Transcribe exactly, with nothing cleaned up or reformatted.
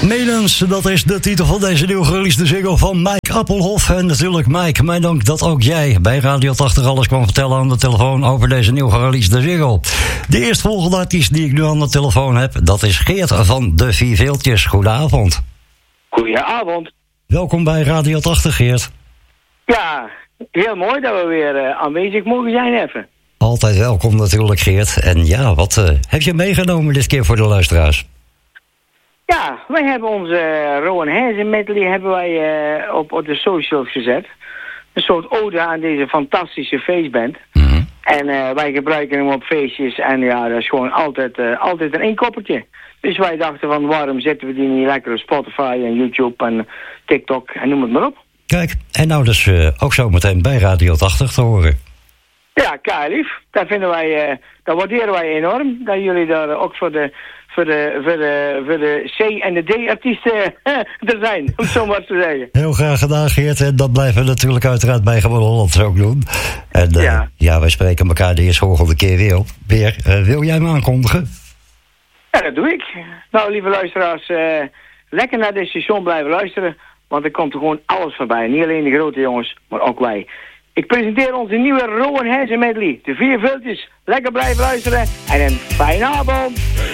Melens, dat is de titel van deze nieuw gereleasede single van Mike Appelhoff. En natuurlijk Mike, mijn dank dat ook jij bij Radio tachtig alles kwam vertellen aan de telefoon over deze nieuw gereleasede single. De eerstvolgende artiest die ik nu aan de telefoon heb, dat is Geert van de Vierveeltjes. Goedenavond. Goedenavond. Welkom bij Radio tachtig, Geert. Ja, heel mooi dat we weer uh, aanwezig mogen zijn even. Altijd welkom natuurlijk, Geert. En ja, wat uh, heb je meegenomen dit keer voor de luisteraars? Ja, wij hebben onze uh, Rowan Hezen medley hebben wij uh, op, op de socials gezet. Een soort ode aan deze fantastische feestband. Mm-hmm. En uh, wij gebruiken hem op feestjes en ja, dat is gewoon altijd, uh, altijd een inkoppertje. Dus wij dachten van waarom zetten we die niet lekker op Spotify en YouTube en TikTok en noem het maar op. Kijk, en nou dus uh, ook zo meteen bij Radio tachtig te horen. Ja, kei lief. Dat vinden wij, uh, dat waarderen wij enorm. Dat jullie daar ook voor de, voor de, voor de, voor de C- en de D-artiesten er zijn, om het zo maar te zeggen. Heel graag gedaan, Geert. En dat blijven we natuurlijk uiteraard bij Gewoon Holland ook doen. En uh, ja. ja, wij spreken elkaar de eerstvolgende keer weer op. Weer, uh, wil jij me aankondigen? Ja, dat doe ik. Nou, lieve luisteraars, uh, lekker naar dit station blijven luisteren. Want er komt er gewoon alles voorbij. Niet alleen de grote jongens, maar ook wij. Ik presenteer onze nieuwe Rowan Hezen medley. De Vierveeltjes. Lekker blijven luisteren en een fijne avond.